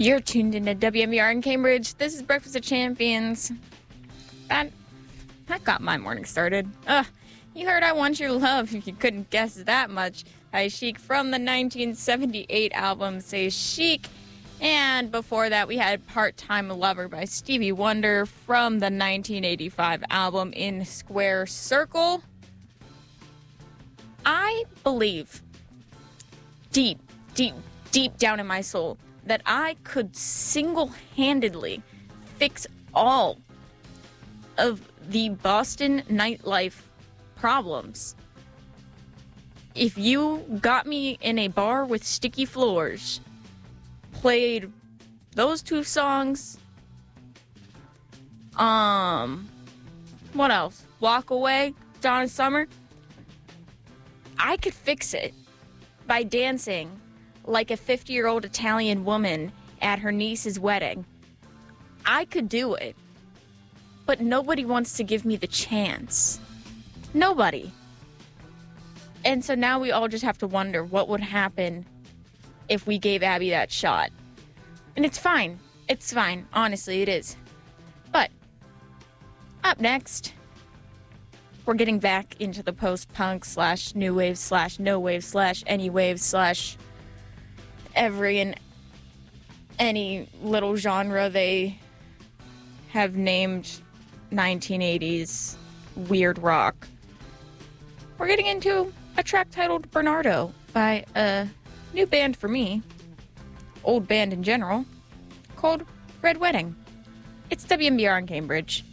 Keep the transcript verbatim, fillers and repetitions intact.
You're tuned into W M B R in Cambridge. This is Breakfast of Champions. That, that got my morning started. Ugh, you heard I Want Your Love, if you couldn't guess that much, by Chic from the nineteen seventy-eight album Say Chic. And before that, we had Part-Time Lover by Stevie Wonder from the nineteen eighty-five album In Square Circle. I believe deep, deep, deep down in my soul that I could single-handedly fix all of the Boston nightlife problems if you got me in a bar with sticky floors, played those two songs, um, what else? Walk Away, Donna Summer. I could fix it by dancing like a fifty-year-old Italian woman at her niece's wedding. I could do it, but nobody wants to give me the chance. Nobody. And so now we all just have to wonder what would happen if we gave Abby that shot. And it's fine. It's fine. Honestly, it is. But up next, we're getting back into the post-punk slash new wave slash no wave slash any wave slash every and any little genre they have named nineteen eighties weird rock. We're getting into a track titled Bernardo by a new band for me, old band in general, called Red Wedding. It's W M B R in Cambridge.